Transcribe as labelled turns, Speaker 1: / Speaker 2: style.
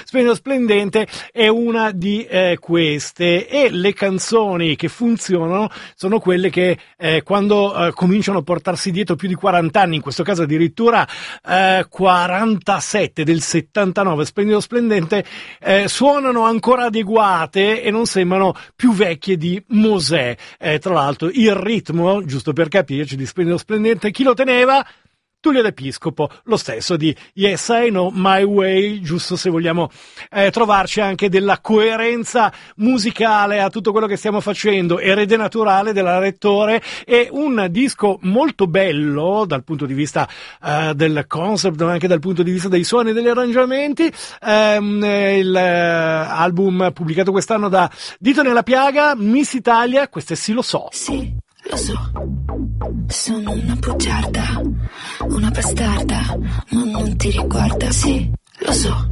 Speaker 1: Splendido Splendente è una di queste, e le canzoni che funzionano sono quelle che quando cominciano a portarsi dietro più di 40 anni, in questo caso addirittura 47 del 79, Splendido Splendente, suonano ancora adeguate e non sembrano più vecchie di Mosè. Tra l'altro il ritmo, giusto per capirci, di Splendido Splendente, chi lo teneva? Tullio D'Episcopo, lo stesso di Yes I Know My Way, giusto se vogliamo trovarci anche della coerenza musicale a tutto quello che stiamo facendo. Erede naturale della Rettore, è un disco molto bello dal punto di vista del concept, ma anche dal punto di vista dei suoni e degli arrangiamenti. Album pubblicato quest'anno da Dito nella Piaga, Miss Italia, questo è Sì lo so.
Speaker 2: Sì, lo so, sono una bugiarda, una bastarda, ma non ti riguarda, sì, lo so.